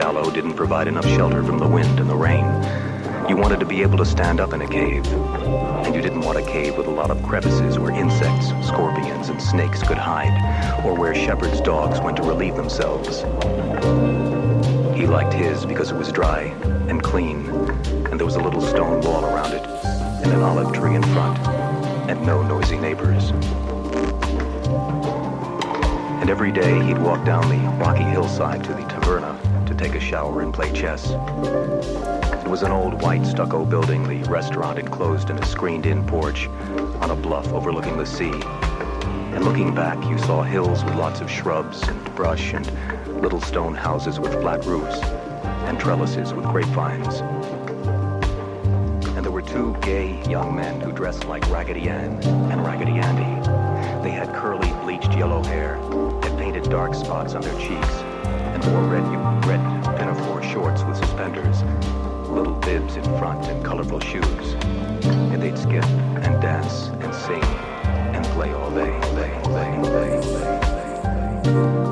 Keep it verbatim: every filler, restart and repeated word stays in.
shallow didn't provide enough shelter from the wind and the rain. You wanted to be able to stand up in a cave. And you didn't want a cave with a lot of crevices where insects, scorpions, and snakes could hide, or where shepherds' dogs went to relieve themselves. He liked his because it was dry and clean, and there was a little stone wall around it, and an olive tree in front, and no noisy neighbors. And every day he'd walk down the rocky hillside to the taverna to take a shower and play chess. It was an old white stucco building, the restaurant enclosed in a screened-in porch on a bluff overlooking the sea. And looking back, you saw hills with lots of shrubs and brush and little stone houses with flat roofs and trellises with grapevines. And there were two gay young men who dressed like Raggedy Ann and Raggedy Andy. They had curly, bleached yellow hair, had painted dark spots on their cheeks, and wore red, red pinafore shorts with suspenders, little bibs in front, and colorful shoes. And they'd skip and dance and sing and play all day, day, day, day, day, day.